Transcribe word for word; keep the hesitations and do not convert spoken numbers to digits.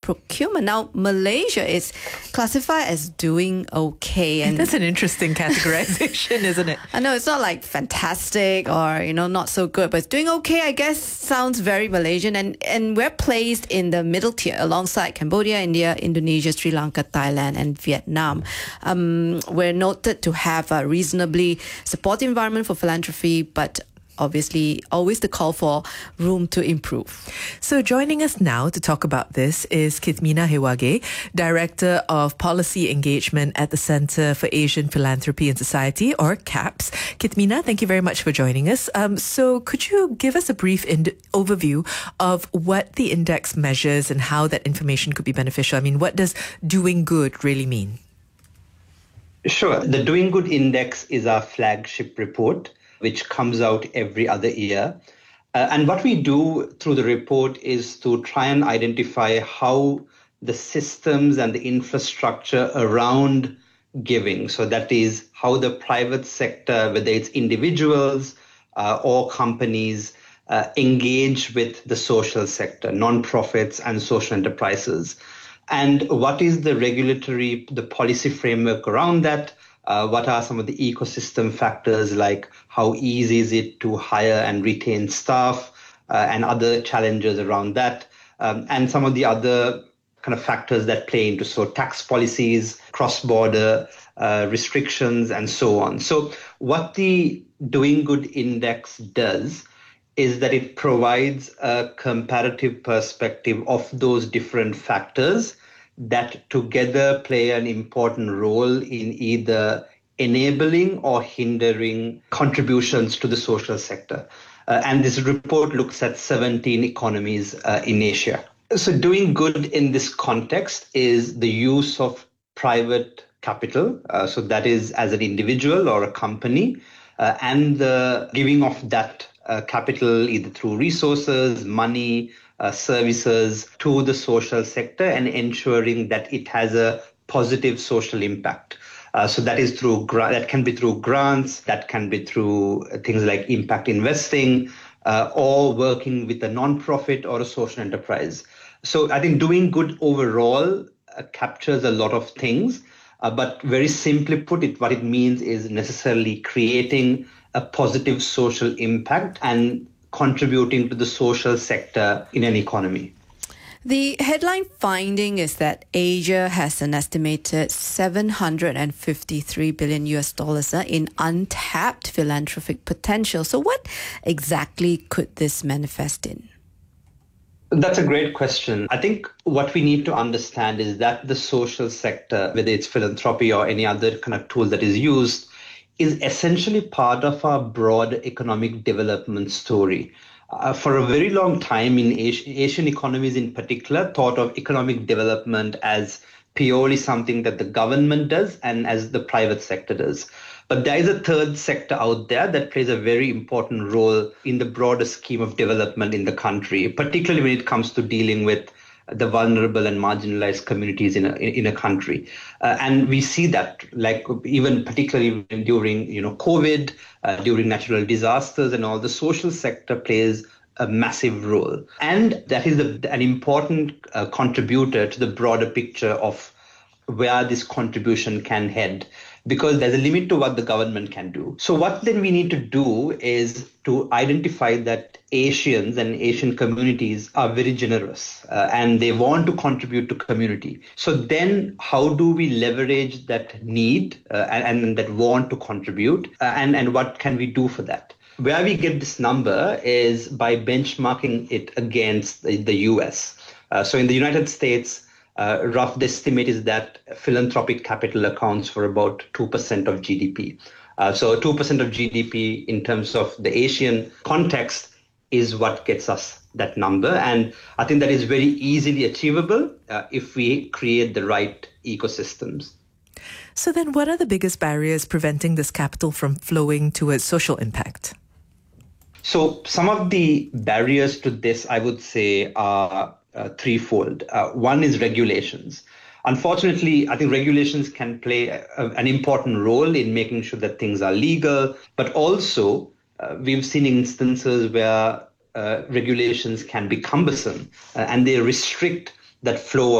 procurement. Now, Malaysia is classified as doing okay. And that's an interesting categorization, isn't it? I know it's not like fantastic or, you know, not so good, but it's doing okay, I guess, sounds very Malaysian. And, and we're placed in the middle tier alongside Cambodia, India, Indonesia, Sri Lanka, Thailand, and Vietnam. Um, we're noted to have a reasonably supportive environment for philanthropy, but obviously always the call for room to improve. So joining us now to talk about this is Kithmina Hewage, Director of Policy Engagement at the Centre for Asian Philanthropy and Society, or CAPS. Kithmina, thank you very much for joining us. Um, so could you give us a brief ind- overview of what the index measures and how that information could be beneficial? I mean, what does doing good really mean? Sure. The Doing Good Index is our flagship report, which comes out every other year. Uh, and what we do through the report is to try and identify how the systems and the infrastructure around giving, so that is how the private sector, whether it's individuals uh, or companies, uh, engage with the social sector, non-profits and social enterprises. And what is the regulatory, the policy framework around that? Uh, what are some of the ecosystem factors, like how easy is it to hire and retain staff uh, and other challenges around that, um, and some of the other kind of factors that play into, so tax policies, cross-border uh, restrictions, and so on. So what the Doing Good Index does is that it provides a comparative perspective of those different factors that together play an important role in either enabling or hindering contributions to the social sector. Uh, and this report looks at seventeen economies uh, in Asia. So doing good in this context is the use of private capital. Uh, so that is as an individual or a company, uh, and the giving of that uh, capital either through resources, money, Uh, services to the social sector, and ensuring that it has a positive social impact. Uh, so that is through gra- that can be through grants, that can be through things like impact investing, uh, or working with a non-profit or a social enterprise. So I think doing good overall uh, captures a lot of things, uh, but very simply put, it what it means is necessarily creating a positive social impact and contributing to the social sector in an economy. The headline finding is that Asia has an estimated seven hundred fifty-three billion U S dollars uh, in untapped philanthropic potential. So what exactly could this manifest in? That's a great question. I think what we need to understand is that the social sector, whether it's philanthropy or any other kind of tool that is used, is essentially part of our broad economic development story. Uh, for a very long time in Asian, Asian economies in particular, thought of economic development as purely something that the government does and as the private sector does. But there is a third sector out there that plays a very important role in the broader scheme of development in the country, particularly when it comes to dealing with the vulnerable and marginalized communities in a in a country, uh, and we see that, like even particularly during you know COVID, uh, during natural disasters and all, the social sector plays a massive role, and that is a, an important uh, contributor to the broader picture of where this contribution can head, because there's a limit to what the government can do. So what then we need to do is to identify that Asians and Asian communities are very generous uh, and they want to contribute to community. So then how do we leverage that need uh, and, and that want to contribute, uh, and, and what can we do for that? Where we get this number is by benchmarking it against the, the U S. Uh, so in the United States, Uh, rough estimate is that philanthropic capital accounts for about two percent of G D P. Uh, so two percent of G D P in terms of the Asian context is what gets us that number. And I think that is very easily achievable uh, if we create the right ecosystems. So then what are the biggest barriers preventing this capital from flowing towards social impact? So some of the barriers to this, I would say, are Uh, threefold. Uh, one is regulations. Unfortunately, I think regulations can play a, an important role in making sure that things are legal, but also uh, we've seen instances where uh, regulations can be cumbersome uh, and they restrict that flow of